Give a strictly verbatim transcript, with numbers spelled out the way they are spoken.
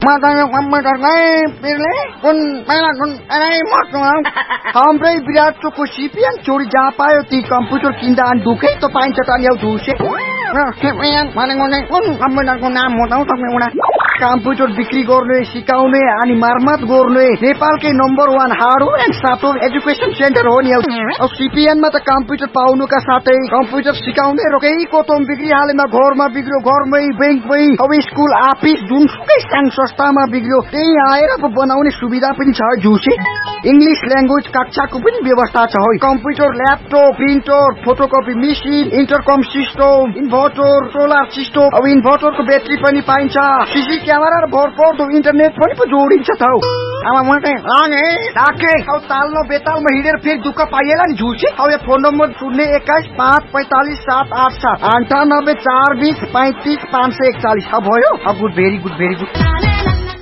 Matanya komputer kai pilih kun pela kun ai motong. Hamrai virat ko sipian chori ja payo ti computer kinda an duke to pain chatan yau duse. Nah, kepean mana ngone kun komputer ko naam ho tau तपाईँ उडा computer बिक्री गर्ने सिकाउने अनि मर्मत गर्ने नेपालकै number one hardware and software education centre हो नि। अब सीपीएन मा त कम्प्युटर पाउनुका साथै कम्प्युटर सिकाउने रोकै कोतम बिक्री हालेमा घरमा बिग्रियो घरमै बैंकमै अब स्कुल अफिस जुनसुकै संघ संस्थामा बिग्रियो त्यही आएर बनाउने सुविधा पनि छ जुसे। इंग्लिश ल्याङ्ग्वेज कक्षाको पनि व्यवस्था छ हो। Computer laptop printer photocopy machine इन्टरकम system inverter solar system अब इन्भर्टरको ब्याट्री पनि पाइन्छ सीसी क्यामेरा र भरपर्दो इन्टरनेट पनि पो जोडिन्छ त हौ। आमा मटे लागे डाके औ तालनो बेतालमा हिँडेर फेरि दुःख पाइएला नि झुसी। अब यो फोन नम्बर शून्य एक्काइस पाँच पैंतालीस सात आठ सात अन्ठानब्बे चार बीस पैंतीस पाँच सय एकचालीस अब भयो। अब good very good very good.